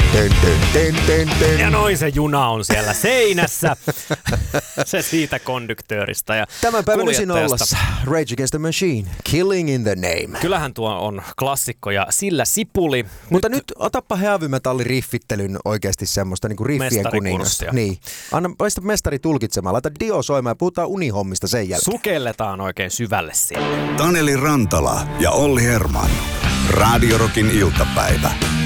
Ja noin se juna on siellä seinässä. Se siitä konduktööristä ja tämän päivän kuljettajasta. ollassa Rage Against the Machine, Killing in the Name. Kyllähän tuo on klassikko ja sillä sipuli. Mutta nyt otappa heavy metalli riffittelyn oikeasti semmoista niinku riffien kuningasta. Niin. Anna paista mestari tulkitsemaan. Laita Dio soimaan ja puhutaan unihommista sen jälkeen. Sukelletaan oikein syvälle sinne. Taneli Rantala ja Olli Herman. Radio Rockin iltapäivä.